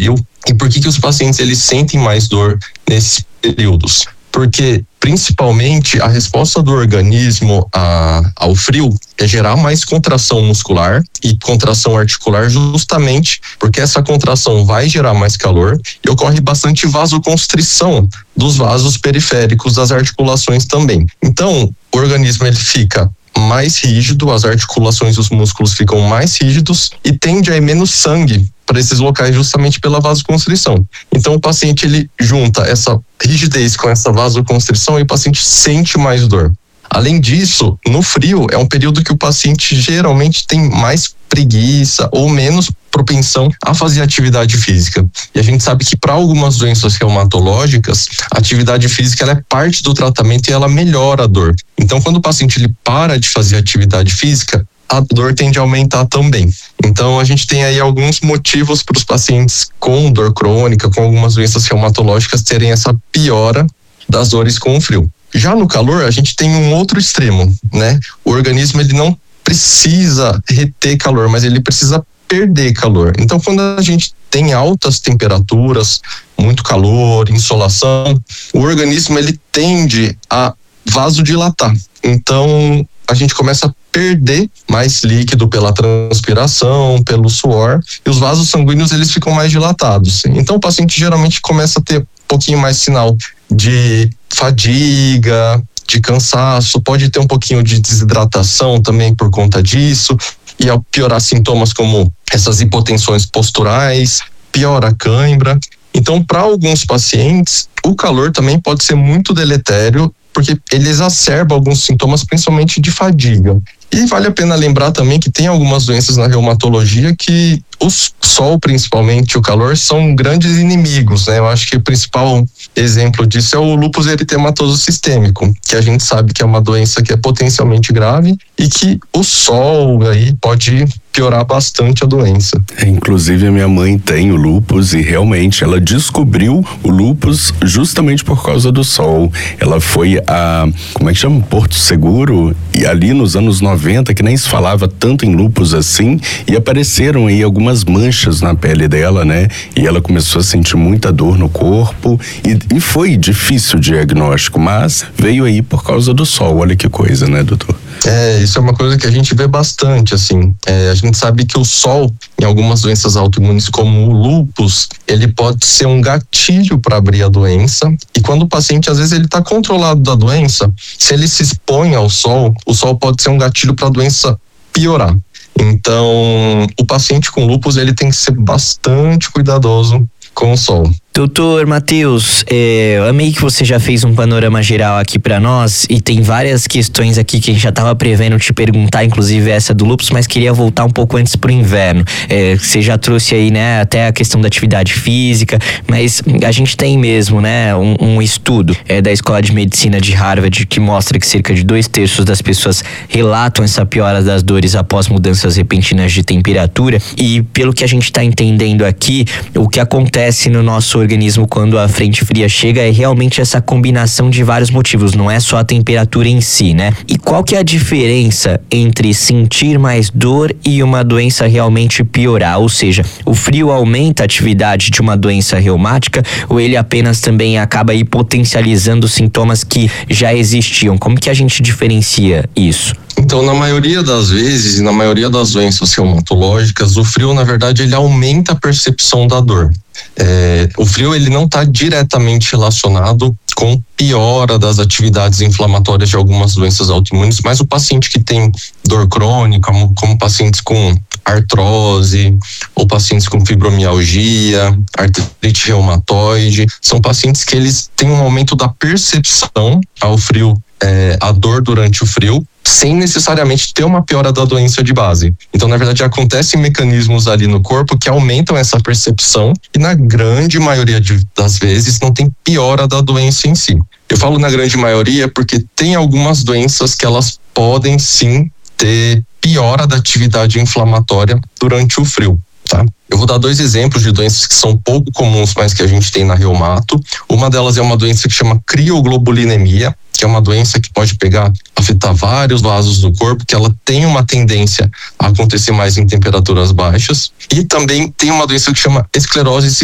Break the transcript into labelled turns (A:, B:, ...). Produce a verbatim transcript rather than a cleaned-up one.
A: frio. E por que que os pacientes eles sentem mais dor nesses períodos? Porque, principalmente, a resposta do organismo a, ao frio é gerar mais contração muscular e contração articular, justamente porque essa contração vai gerar mais calor e ocorre bastante vasoconstrição dos vasos periféricos das articulações também. Então, o organismo ele fica mais rígido, as articulações dos músculos ficam mais rígidos e tende a ir menos sangue para esses locais justamente pela vasoconstrição. Então o paciente ele junta essa rigidez com essa vasoconstrição e o paciente sente mais dor. Além disso, no frio é um período que o paciente geralmente tem mais preguiça ou menos propensão a fazer atividade física. E a gente sabe que para algumas doenças reumatológicas, a atividade física ela é parte do tratamento e ela melhora a dor. Então, quando o paciente ele para de fazer atividade física, a dor tende a aumentar também. Então, a gente tem aí alguns motivos para os pacientes com dor crônica, com algumas doenças reumatológicas, terem essa piora das dores com o frio. Já no calor, a gente tem um outro extremo, né? O organismo ele não precisa reter calor, mas ele precisa perder calor. Então, quando a gente tem altas temperaturas, muito calor, insolação, o organismo ele tende a vasodilatar. Então, a gente começa a perder mais líquido pela transpiração, pelo suor, e os vasos sanguíneos eles ficam mais dilatados. Então, o paciente geralmente começa a ter um pouquinho mais sinal de fadiga, de cansaço, pode ter um pouquinho de desidratação também por conta disso, e ao piorar sintomas como essas hipotensões posturais, piora a cãibra. Então, para alguns pacientes, o calor também pode ser muito deletério, porque ele exacerba alguns sintomas, principalmente de fadiga. E vale a pena lembrar também que tem algumas doenças na reumatologia que o sol, principalmente o calor, são grandes inimigos, né? Eu acho que o principal exemplo disso é o lúpus eritematoso sistêmico, que a gente sabe que é uma doença que é potencialmente grave e que o sol aí pode piorar bastante a doença.
B: É, inclusive a minha mãe tem o lúpus e realmente ela descobriu o lúpus justamente por causa do sol. Ela foi a, como é que chama? Porto Seguro, e ali nos anos noventa, que nem se falava tanto em lúpus assim, e apareceram aí algumas manchas na pele dela, né? E ela começou a sentir muita dor no corpo e, e foi difícil o diagnóstico, mas veio aí por causa do sol. Olha que coisa, né, doutor?
A: É, isso é uma coisa que a gente vê bastante, assim. É, a gente sabe que o sol, em algumas doenças autoimunes como o lúpus, ele pode ser um gatilho para abrir a doença. E quando o paciente, às vezes, ele está controlado da doença, se ele se expõe ao sol, o sol pode ser um gatilho para a doença piorar. Então, o paciente com lúpus, ele tem que ser bastante cuidadoso com o sol.
C: Doutor Matheus, é, eu amei que você já fez um panorama geral aqui para nós e tem várias questões aqui que a gente já estava prevendo te perguntar, inclusive essa do lúpus, mas queria voltar um pouco antes pro inverno. É, você já trouxe aí, né, até a questão da atividade física, mas a gente tem mesmo, né, um, um estudo é, da Escola de Medicina de Harvard que mostra que cerca de dois terços das pessoas relatam essa piora das dores após mudanças repentinas de temperatura, e pelo que a gente está entendendo aqui, o que acontece no nosso organismo quando a frente fria chega é realmente essa combinação de vários motivos, não é só a temperatura em si, né? E qual que é a diferença entre sentir mais dor e uma doença realmente piorar? Ou seja, o frio aumenta a atividade de uma doença reumática ou ele apenas também acaba aí potencializando sintomas que já existiam? Como que a gente diferencia isso?
A: Então, na maioria das vezes e na maioria das doenças reumatológicas, o frio, na verdade, ele aumenta a percepção da dor. É, o frio, ele não está diretamente relacionado com piora das atividades inflamatórias de algumas doenças autoimunes, mas o paciente que tem dor crônica, como, como pacientes com artrose ou pacientes com fibromialgia, artrite reumatoide, são pacientes que eles têm um aumento da percepção ao frio, é, a dor durante o frio, sem necessariamente ter uma piora da doença de base. Então, na verdade, acontecem mecanismos ali no corpo que aumentam essa percepção e, na grande maioria de, das vezes, não tem piora da doença em si. Eu falo na grande maioria porque tem algumas doenças que elas podem, sim, ter piora da atividade inflamatória durante o frio, tá? Eu vou dar dois exemplos de doenças que são pouco comuns, mas que a gente tem na reumato. Uma delas é uma doença que chama crioglobulinemia, que é uma doença que pode pegar, afetar vários vasos do corpo, que ela tem uma tendência a acontecer mais em temperaturas baixas. E também tem uma doença que chama esclerose